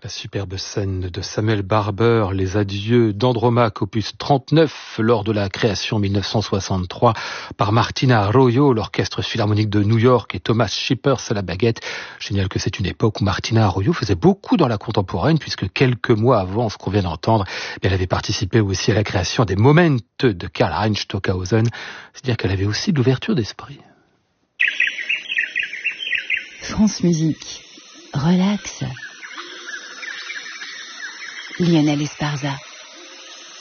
La superbe scène de Samuel Barber, Les Adieux d'Andromaque, opus 39, lors de la création en 1963 par Martina Arroyo, l'Orchestre Philharmonique de New York et Thomas Shippers à la baguette. Génial que c'est une époque où Martina Arroyo faisait beaucoup dans la contemporaine, puisque quelques mois avant ce qu'on vient d'entendre, elle avait participé aussi à la création des Momente de Karlheinz Stockhausen. C'est-à-dire qu'elle avait aussi de l'ouverture d'esprit. France Musique. Relax. Lionel Esparza.